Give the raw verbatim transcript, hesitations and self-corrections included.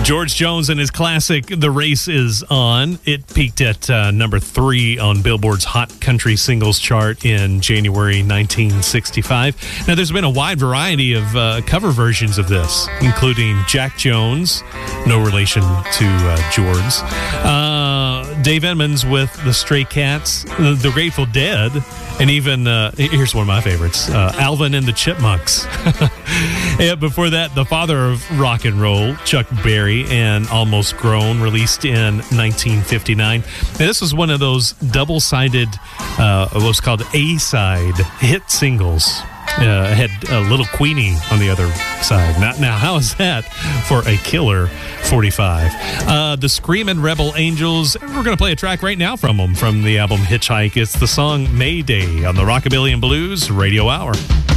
George Jones and his classic The Race Is On. It peaked at uh, number three on Billboard's Hot Country Singles chart in January nineteen sixty-five. Now, there's been a wide variety of uh, cover versions of this, including Jack Jones, no relation to uh, George, uh, Dave Edmunds with the Stray Cats, the, the Grateful Dead, and even, uh, here's one of my favorites, uh, Alvin and the Chipmunks. Yeah, before that, the father of rock and roll, Chuck Berry, and Almost Grown, released in nineteen fifty-nine. And this was one of those double-sided, uh, what's called A-side hit singles. Uh, had a Little Queenie on the other side. Now, now how is that for a killer forty-five? Uh, the Screamin' Rebel Angels. We're going to play a track right now from them, from the album Hitchhike. It's the song Mayday on the Rockabilly and Blues Radio Hour.